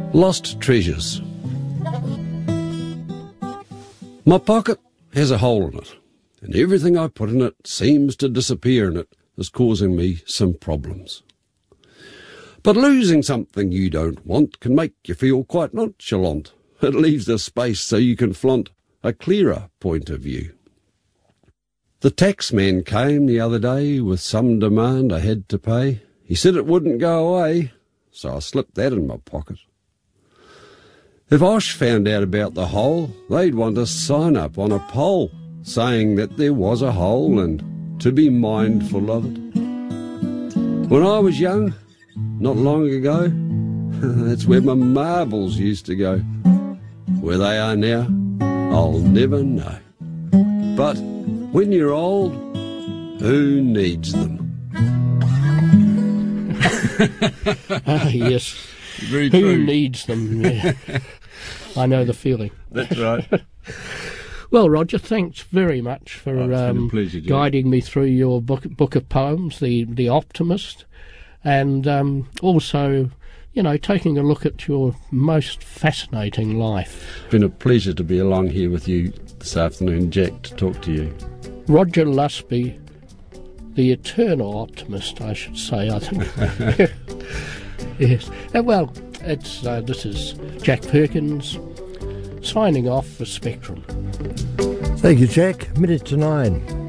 Lost treasures. My pocket has a hole in it, and everything I put in it seems to disappear, and it is causing me some problems. But losing something you don't want can make you feel quite nonchalant. It leaves the space so you can flaunt a clearer point of view. The tax man came the other day with some demand I had to pay. He said it wouldn't go away, so I slipped that in my pocket. If Osh found out about the hole, they'd want a sign up on a pole saying that there was a hole and to be mindful of it. When I was young, not long ago, that's where my marbles used to go. Where they are now, I'll never know. But when you're old, who needs them? Yes. Very true. Who needs them? Yeah. I know the feeling. That's right. Well, Roger, thanks very much for It's been a pleasure, Jack. guiding me through your book of poems, The Optimist, and also, you know, taking a look at your most fascinating life. It's been a pleasure to be along here with you this afternoon, Jack, to talk to you. Roger Lusby, the eternal optimist, I should say, I think. Yes. Well, it's this is Jack Perkins signing off for Spectrum. Thank you, Jack. 9:50.